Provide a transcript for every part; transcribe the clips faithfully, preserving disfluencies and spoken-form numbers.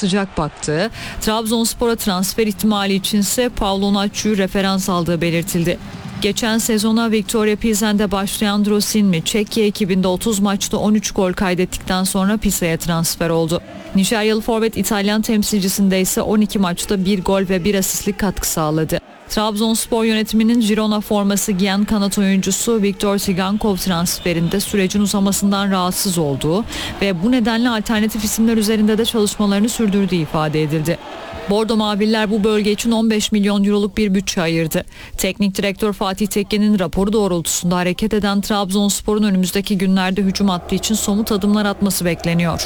sıcak baktığı, Trabzonspor'a transfer ihtimali içinse Pavlo Nacciu'yu referans aldığı belirtildi. Geçen sezona Victoria Pilsen'de başlayan Drosinmi, Çekya ekibinde otuz maçta on üç gol kaydettikten sonra Pisa'ya transfer oldu. Nijeryalı forvet İtalyan temsilcisinde ise on iki maçta bir gol ve bir asistlik katkı sağladı. Trabzonspor yönetiminin Girona forması giyen kanat oyuncusu Viktor Tsigankov transferinde sürecin uzamasından rahatsız olduğu ve bu nedenle alternatif isimler üzerinde de çalışmalarını sürdürdüğü ifade edildi. Bordo Maviller bu bölge için on beş milyon euroluk bir bütçe ayırdı. Teknik direktör Fatih Tekke'nin raporu doğrultusunda hareket eden Trabzonspor'un önümüzdeki günlerde hücum hattı için somut adımlar atması bekleniyor.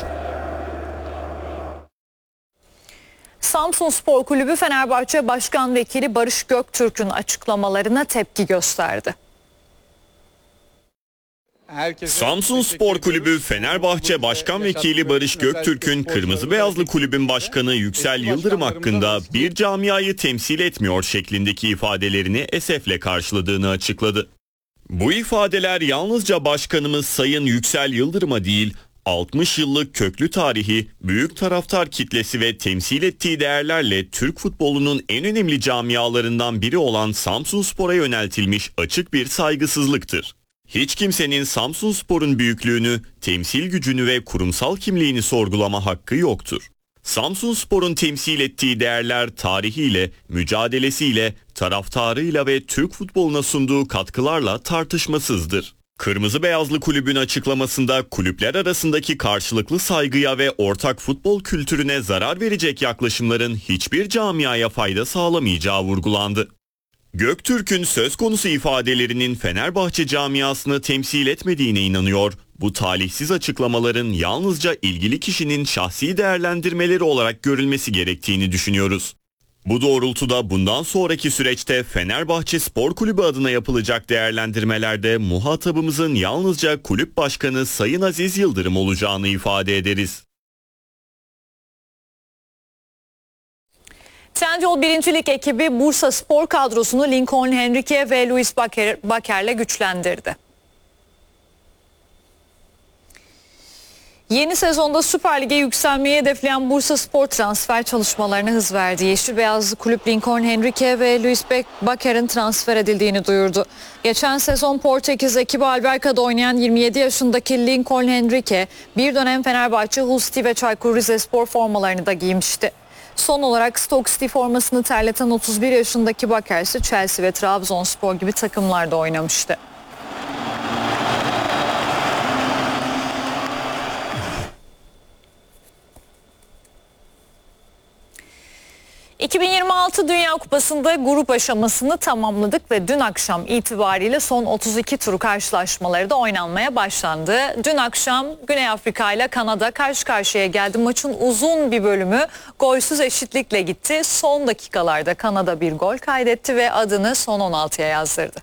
Samsunspor Kulübü Fenerbahçe Başkan Vekili Barış Göktürk'ün açıklamalarına tepki gösterdi. Samsunspor Kulübü Fenerbahçe Başkan Vekili Barış Göktürk'ün Kırmızı Beyazlı Kulübün Başkanı Yüksel Yıldırım hakkında bir camiayı temsil etmiyor şeklindeki ifadelerini esefle karşıladığını açıkladı. Bu ifadeler yalnızca başkanımız Sayın Yüksel Yıldırım'a değil, altmış yıllık köklü tarihi, büyük taraftar kitlesi ve temsil ettiği değerlerle Türk futbolunun en önemli camialarından biri olan Samsunspor'a yöneltilmiş açık bir saygısızlıktır. Hiç kimsenin Samsunspor'un büyüklüğünü, temsil gücünü ve kurumsal kimliğini sorgulama hakkı yoktur. Samsunspor'un temsil ettiği değerler tarihiyle, mücadelesiyle, taraftarıyla ve Türk futboluna sunduğu katkılarla tartışmasızdır. Kırmızı Beyazlı Kulübün açıklamasında kulüpler arasındaki karşılıklı saygıya ve ortak futbol kültürüne zarar verecek yaklaşımların hiçbir camiaya fayda sağlamayacağı vurgulandı. Göktürk'ün söz konusu ifadelerinin Fenerbahçe camiasını temsil etmediğine inanıyor. Bu talihsiz açıklamaların yalnızca ilgili kişinin şahsi değerlendirmeleri olarak görülmesi gerektiğini düşünüyoruz. Bu doğrultuda bundan sonraki süreçte Fenerbahçe Spor Kulübü adına yapılacak değerlendirmelerde muhatabımızın yalnızca kulüp başkanı Sayın Aziz Yıldırım olacağını ifade ederiz. Trendyol birincilik ekibi Bursa Spor kadrosunu Lincoln Henrique ve Luis Baker, Baker'le güçlendirdi. Yeni sezonda Süper Lig'e yükselmeyi hedefleyen Bursa Spor transfer çalışmalarına hız verdi. Yeşil Beyazlı kulüp Lincoln Henrique ve Luis Baker'in transfer edildiğini duyurdu. Geçen sezon Portekiz ekibi Alberca'da oynayan yirmi yedi yaşındaki Lincoln Henrique bir dönem Fenerbahçe, Hull City ve Çaykur Rizespor formalarını da giymişti. Son olarak Stoke City formasını terleten otuz bir yaşındaki Baker ise Chelsea ve Trabzonspor gibi takımlarda oynamıştı. iki bin yirmi altı Dünya Kupası'nda grup aşamasını tamamladık ve dün akşam itibariyle son otuz iki tur karşılaşmaları da oynanmaya başlandı. Dün akşam Güney Afrika ile Kanada karşı karşıya geldi. Maçın uzun bir bölümü golsüz eşitlikle gitti. Son dakikalarda Kanada bir gol kaydetti ve adını son on altıya yazdırdı.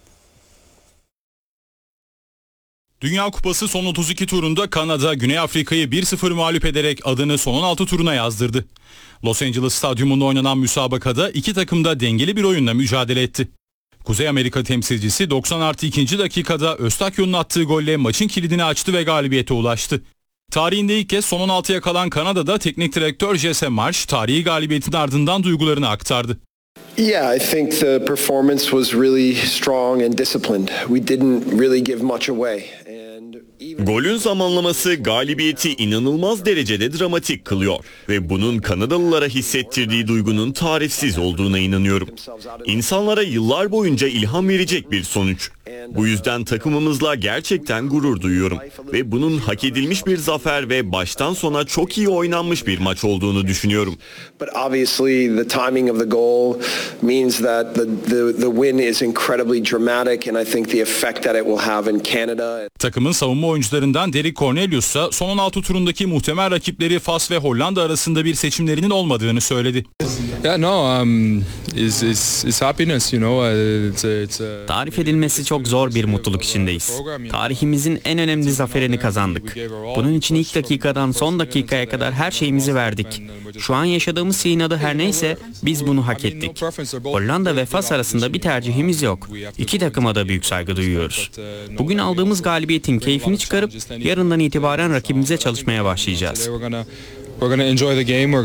Dünya Kupası son otuz iki turunda Kanada, Güney Afrika'yı bir sıfır mağlup ederek adını son on altı turuna yazdırdı. Los Angeles Stadyumunda oynanan müsabakada iki takım da dengeli bir oyunla mücadele etti. Kuzey Amerika temsilcisi doksan artı ikinci dakikada Östakyo'nun attığı golle maçın kilidini açtı ve galibiyete ulaştı. Tarihinde ilk kez son on altıya kalan Kanada'da teknik direktör Jesse Marsh tarihi galibiyetin ardından duygularını aktardı. Yeah, I think the performance was really strong and disciplined. We didn't really give much away. Golün zamanlaması galibiyeti inanılmaz derecede dramatik kılıyor ve bunun Kanadalılara hissettirdiği duygunun tarifsiz olduğuna inanıyorum. İnsanlara yıllar boyunca ilham verecek bir sonuç. Bu yüzden takımımızla gerçekten gurur duyuyorum ve bunun hak edilmiş bir zafer ve baştan sona çok iyi oynanmış bir maç olduğunu düşünüyorum. But obviously the timing of the goal means that the the the win is incredibly dramatic and I think the effect that it will have in Canada. Takımın savunma oyuncularından Derek Cornelius ise son on altı turundaki muhtemel rakipleri Fas ve Hollanda arasında bir seçimlerinin olmadığını söyledi. Yeah, no, um, it's, it's, it's happiness, you know. It's, it's, uh, Tarif edilmesi çok zor bir mutluluk içindeyiz. Tarihimizin en önemli zaferini kazandık. Bunun için ilk dakikadan son dakikaya kadar her şeyimizi verdik. Şu an yaşadığımız şeyin adı her neyse biz bunu hak ettik. Hollanda ve Fas arasında bir tercihimiz yok. İki takıma da büyük saygı duyuyoruz. Bugün aldığımız galibiyetin keyfini çıkarıp yarından itibaren rakibimize çalışmaya başlayacağız.